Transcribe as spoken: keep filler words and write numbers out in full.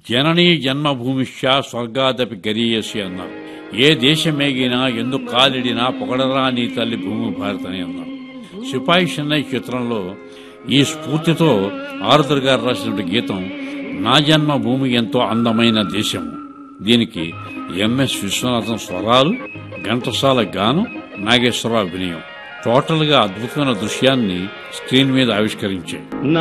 జననీ జన్మభూమిశ్చ స్వర్గాదపి గరీయసి అన్నారు. ఏ దేశమేగినా ఎందుకు కాలిడినా పొగడరా నీ తల్లి భూమి భారతని అన్నారు. సిపాయి చెన్నై చిత్రంలో ఈ స్ఫూర్తితో ఆరుద్ర గారు రాసిన గీతం నా జన్మ భూమి ఎంతో అందమైన దేశము. దీనికి ఎంఎస్ విశ్వనాథన్ స్వరాలు, ఘంటసాల గానం, నాగేశ్వరరావు అభినయం టోటల్ గా అద్భుతమైన దృశ్యాన్ని స్క్రీన్ మీద ఆవిష్కరించాయి.